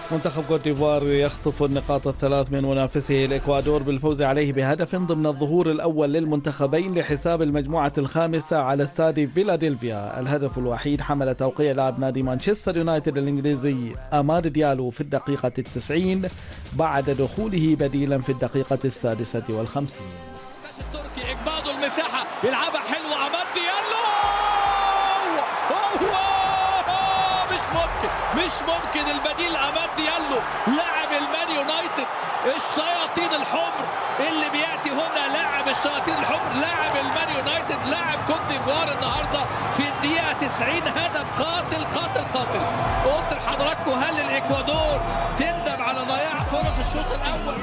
منتخب كوت ديفوار يخطف النقاط الثلاث من منافسه الإكوادور بالفوز عليه بهدف ضمن الظهور الأول للمنتخبين لحساب المجموعة الخامسة على استاد فيلادلفيا. الهدف الوحيد حمل توقيع لاعب نادي مانشستر يونايتد الإنجليزي أماد ديالو في الدقيقة 90 بعد دخوله بديلا في الدقيقة 56. التركي إجباده المساحة يلعبها حلوة أماد ديالو. مش ممكن البديل أماد ديالو لاعب المان يونايتد الشياطين الحمر اللي بيأتي هنا. لاعب الشياطين الحمر لاعب المان يونايتد لاعب كوت ديفوار النهارده في الدقيقة 90 هدف قاتل قاتل قاتل. قلت لحضراتكم هل الإكوادور تندم على ضياع فرص الشوط الأول؟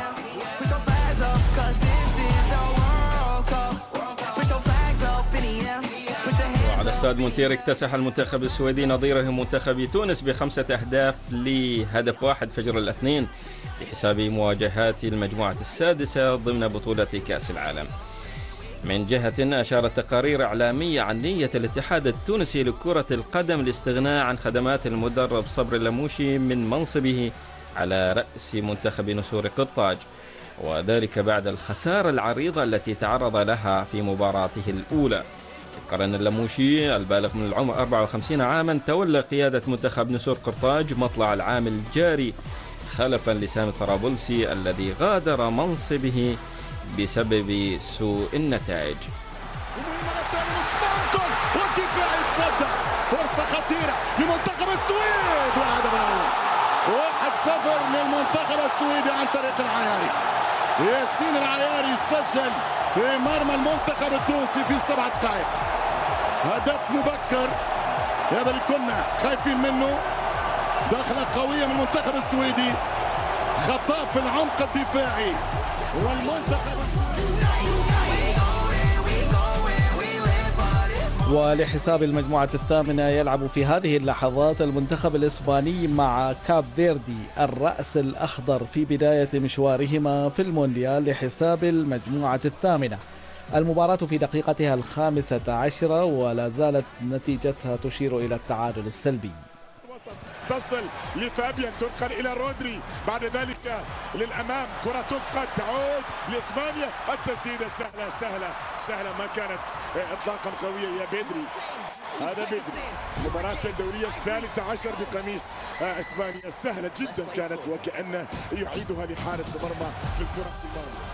على استاد مونتير اكتسح المنتخب السويدي نظيره منتخب تونس ب5 أهداف لهدف واحد فجر الاثنين بحساب مواجهات المجموعة السادسة ضمن بطولة كأس العالم. من جهة أشارت تقارير إعلامية عن نية الاتحاد التونسي لكرة القدم الاستغناء عن خدمات المدرب صبري اللموشي من منصبه على رأس منتخب نسور قرطاج، وذلك بعد الخسارة العريضة التي تعرض لها في مباراته الأولى. قرن اللموشي البالغ من العمر 54 عاما تولى قيادة منتخب نسور قرطاج مطلع العام الجاري خلفا لسامي طرابلسي الذي غادر منصبه بسبب سوء النتائج. والدفاع يتصدى فرصة خطيرة لمنتخب السويد والهدف الأول 1-0 للمنتخب السويدي عن طريق العياري. ياسين العياري سجل في مرمى المنتخب التونسي في 7 دقائق. هدف مبكر هذا اللي كنا خايفين منه. دخلة قوية من المنتخب السويدي، خطأ في العمق الدفاعي والمنتخب. ولحساب المجموعة الثامنة يلعب في هذه اللحظات المنتخب الإسباني مع كاب فيردي الرأس الأخضر في بداية مشوارهما في المونديال لحساب المجموعة الثامنة. المباراة في دقيقتها 15 ولا زالت نتيجتها تشير إلى التعادل السلبي. تصل لفابيان تنقل إلى رودري، بعد ذلك للأمام كرة تفقد تعود لإسبانيا. التسديدة سهلة ما كانت إطلاقا قوية يا بدري. هذا بدري المباراة الدولية 13 بقميص إسبانيا سهلة جدا كانت وكأنه يعيدها لحارس مرمى في الكرة الماضية.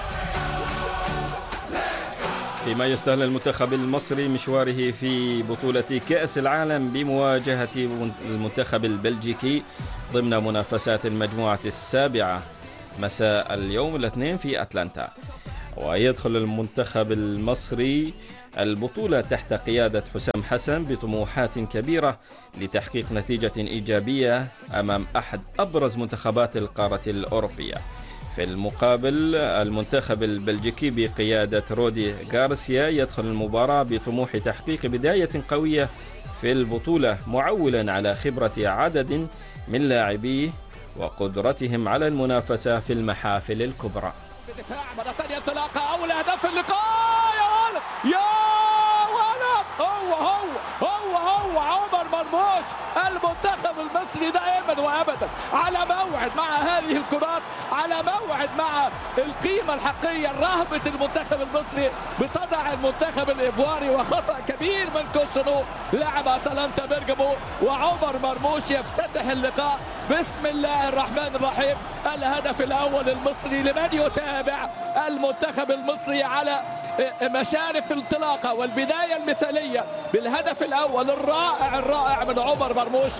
فيما يستهل المنتخب المصري مشواره في بطولة كأس العالم بمواجهة المنتخب البلجيكي ضمن منافسات المجموعة السابعة مساء اليوم الاثنين في أتلانتا. ويدخل المنتخب المصري البطولة تحت قيادة حسام حسن بطموحات كبيرة لتحقيق نتيجة إيجابية أمام أحد أبرز منتخبات القارة الأوروبية. في المقابل المنتخب البلجيكي بقيادة رودي غارسيا يدخل المباراة بطموح تحقيق بداية قوية في البطولة، معولا على خبرة عدد من لاعبيه وقدرتهم على المنافسة في المحافل الكبرى. بدفاع مرة ثانية انطلاقة أول أهداف اللقاء. يا ولد هو عمر مرموش. المنتخب المصري دائما وابدا على موعد مع هذه الكرات، على موعد مع القيمة الحقيقية. رهبة المنتخب المصري بتضع المنتخب الإيفواري، وخطأ كبير من كوسونو لاعب أتلانتا بيرغامو. وعمر مرموش يفتتح اللقاء. بسم الله الرحمن الرحيم. الهدف الأول المصري لمن يتابع المنتخب المصري على مشارف الانطلاقة والبداية المثالية بالهدف الأول الرائع من عمر مرموش.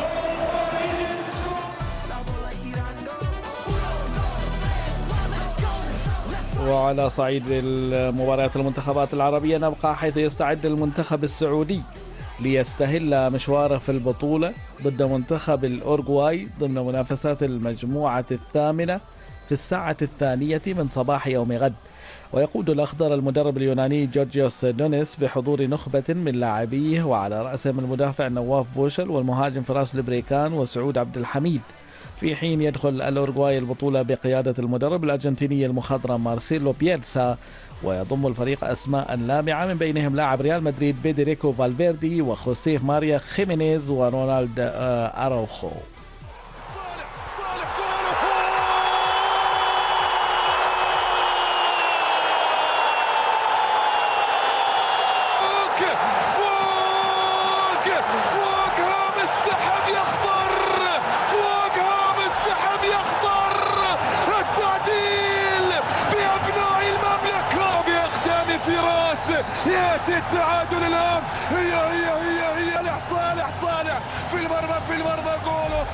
وعلى صعيد المباريات المنتخبات العربية نبقى حيث يستعد المنتخب السعودي ليستهل مشواره في البطولة ضد منتخب الأورغواي ضمن منافسات المجموعة الثامنة في الساعة 2 من صباح يوم غد. ويقود الأخضر المدرب اليوناني جورجيوس دونيس بحضور نخبة من لاعبيه، وعلى رأسهم المدافع نواف بوشل والمهاجم فراس البريكان وسعود عبد الحميد، في حين يدخل الأورغواي البطولة بقيادة المدرب الأرجنتيني المخضرم مارسيلو بيلسا. ويضم الفريق أسماء لامعة من بينهم لاعب ريال مدريد بيدريكو فالفيردي وخوسيه ماريا خيمينيز ورونالد أراوخو. يأتي التعادل الآن. هي لصالح صالح في المرمى جول.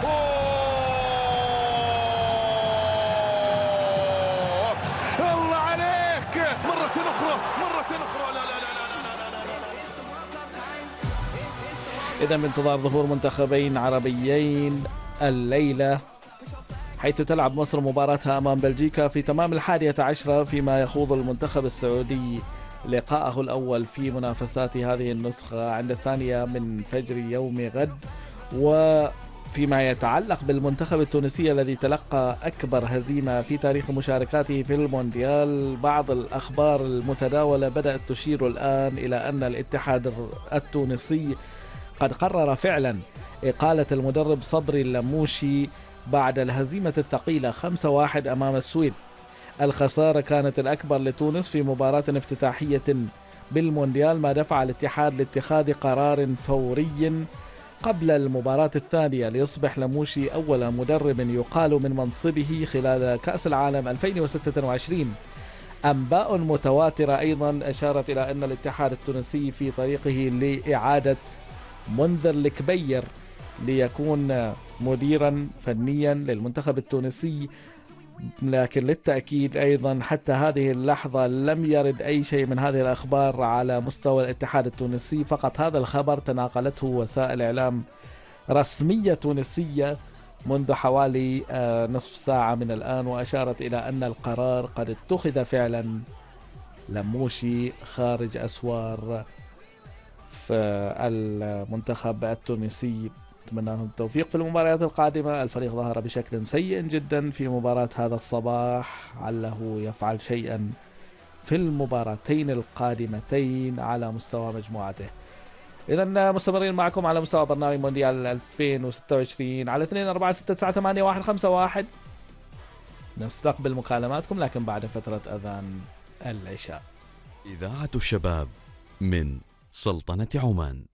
الله عليك مرة أخرى. إذا بانتظار ظهور منتخبين عربيين الليلة، حيث تلعب مصر مباراتها أمام بلجيكا في تمام 11، فيما يخوض المنتخب السعودي لقاءه الأول في منافسات هذه النسخة عند 2 من فجر يوم غد. وفيما يتعلق بالمنتخب التونسي الذي تلقى أكبر هزيمة في تاريخ مشاركاته في المونديال، بعض الأخبار المتداولة بدأت تشير الآن إلى أن الاتحاد التونسي قد قرر فعلا إقالة المدرب صبري اللموشي بعد الهزيمة الثقيلة 5-1 أمام السويد. الخسارة كانت الأكبر لتونس في مباراة افتتاحية بالمونديال، ما دفع الاتحاد لاتخاذ قرار فوري قبل المباراة الثانية ليصبح لموشي أول مدرب يقال من منصبه خلال كأس العالم 2026. أنباء متواترة أيضا أشارت إلى أن الاتحاد التونسي في طريقه لإعادة منذر الكبير ليكون مديرا فنيا للمنتخب التونسي، لكن للتأكيد أيضا حتى هذه اللحظة لم يرد أي شيء من هذه الأخبار على مستوى الاتحاد التونسي. فقط هذا الخبر تناقلته وسائل إعلام رسمية تونسية منذ حوالي نصف ساعة من الآن، وأشارت إلى أن القرار قد اتخذ فعلا. لموشي خارج أسوار في المنتخب التونسي. أتمنى لهم التوفيق في المباريات القادمة. الفريق ظهر بشكل سيء جدا في مباراة هذا الصباح، عله يفعل شيئا في المباراتين القادمتين على مستوى مجموعته. إذن مستمرين معكم على مستوى برنامج مونديال 2026 على 246989151. نستقبل مكالماتكم لكن بعد فترة أذان العشاء. إذاعة الشباب من سلطنة عمان.